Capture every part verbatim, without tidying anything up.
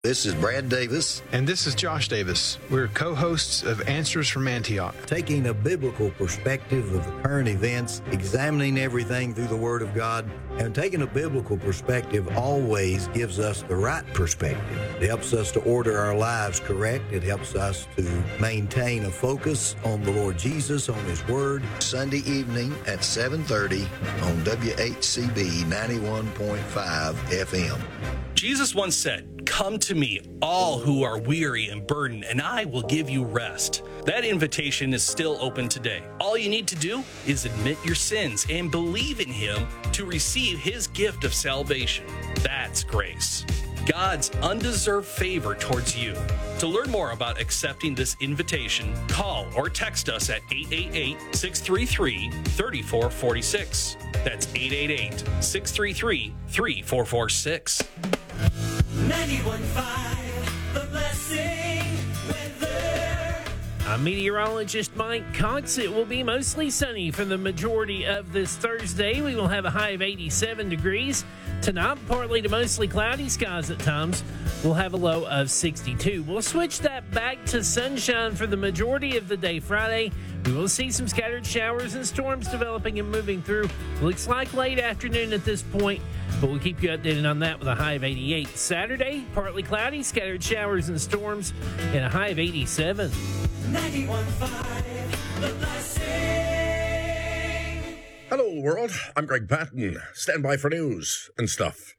This is Brad Davis. And this is Josh Davis. We're co-hosts of Answers from Antioch. Taking a biblical perspective of the current events, examining everything through the Word of God, and taking a biblical perspective always gives us the right perspective. It helps us to order our lives correct. It helps us to maintain a focus on the Lord Jesus, on His Word. Sunday evening at seven thirty on W H C B ninety-one point five F M. Jesus once said, "Come to me, all who are weary and burdened, and I will give you rest." That invitation is still open today. All you need to do is admit your sins and believe in Him to receive His gift of salvation. That's grace, God's undeserved favor towards you. To learn more about accepting this invitation, call or text us at eight eight eight, six three three, three four four six. That's eight eight eight, six three three, three four four six. ninety-one point five, The Blessing weather. I'm meteorologist Mike Cox. It will be mostly sunny for the majority of this Thursday. We will have a high of eighty-seven degrees. Tonight, partly to mostly cloudy skies at times. We'll have a low of sixty-two. We'll switch that back to sunshine for the majority of the day Friday. We will see some scattered showers and storms developing and moving through. Looks like late afternoon at this point, but we'll keep you updated on that with a high of eighty-eight. Saturday, partly cloudy, scattered showers and storms, and a high of eighty-seven. ninety-one point five, The Blessing. Hello, world. I'm Greg Patton. Stand by for news and stuff.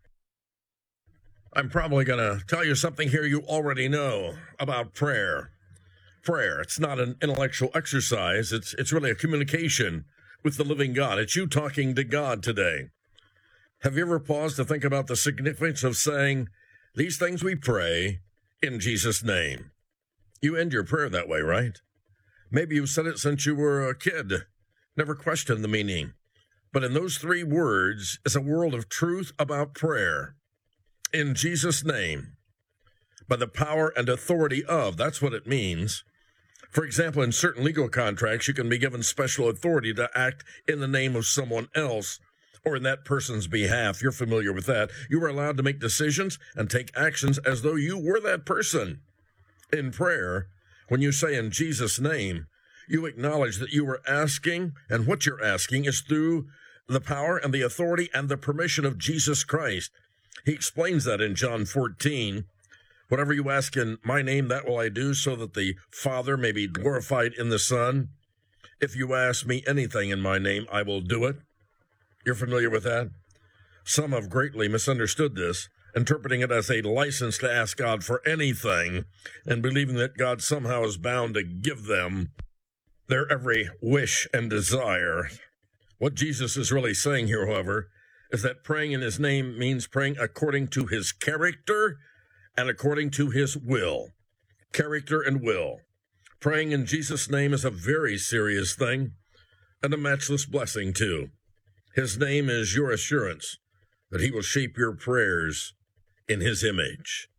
I'm probably going to tell you something here you already know about prayer. Prayer, it's not an intellectual exercise. It's it's really a communication with the living God. It's you talking to God today. Have you ever paused to think about the significance of saying, these things we pray in Jesus' name? You end your prayer that way, right? Maybe you've said it since you were a kid. Never questioned the meaning. But in those three words is a world of truth about prayer. In Jesus' name. By the power and authority of. That's what it means. For example, in certain legal contracts, you can be given special authority to act in the name of someone else or in that person's behalf. You're familiar with that. You are allowed to make decisions and take actions as though you were that person. In prayer, when you say in Jesus' name, you acknowledge that you are asking, and what you're asking is through the power and the authority and the permission of Jesus Christ. He explains that in John fourteen. Whatever you ask in my name, that will I do, so that the Father may be glorified in the Son. If you ask me anything in my name, I will do it. You're familiar with that? Some have greatly misunderstood this, interpreting it as a license to ask God for anything, and believing that God somehow is bound to give them their every wish and desire. What Jesus is really saying here, however, is that praying in His name means praying according to His character and according to His will. Character and will. Praying in Jesus' name is a very serious thing, and a matchless blessing, too. His name is your assurance that He will shape your prayers in His image.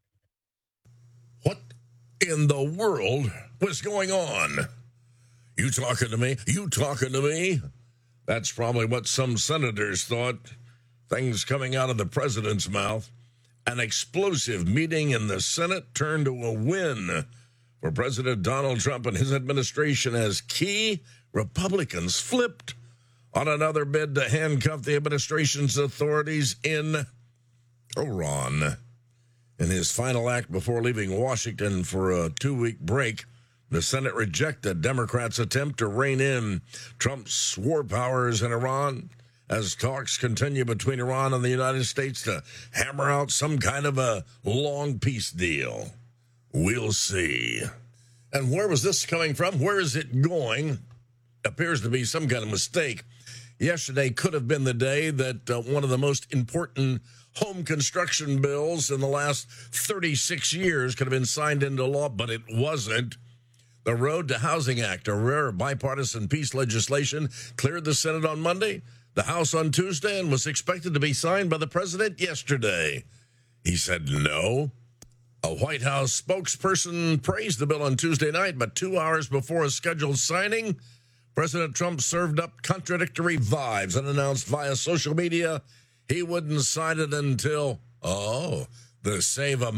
What in the world was going on? You talking to me? You talking to me? That's probably what some senators thought. Things coming out of the president's mouth. An explosive meeting in the Senate turned to a win for President Donald Trump and his administration as key Republicans flipped on another bid to handcuff the administration's authorities in Iran. In his final act before leaving Washington for a two-week break, the Senate rejected Democrats' attempt to rein in Trump's war powers in Iran as talks continue between Iran and the United States to hammer out some kind of a long peace deal. We'll see. And where was this coming from? Where is it going? Appears to be some kind of mistake. Yesterday could have been the day that uh, one of the most important home construction bills in the last thirty-six years could have been signed into law, but it wasn't. The Road to Housing Act, a rare bipartisan peace legislation, cleared the Senate on Monday, the House on Tuesday, and was expected to be signed by the president yesterday. He said no. A White House spokesperson praised the bill on Tuesday night, but two hours before a scheduled signing, President Trump served up contradictory vibes and announced via social media he wouldn't sign it until, oh, The Save a